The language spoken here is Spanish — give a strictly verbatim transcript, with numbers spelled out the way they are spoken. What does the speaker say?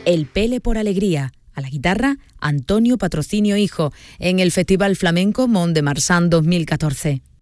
El Pele por Alegría. A la guitarra, Antonio Patrocinio Hijo, en el Festival Flamenco Mont de Marsan dos mil catorce.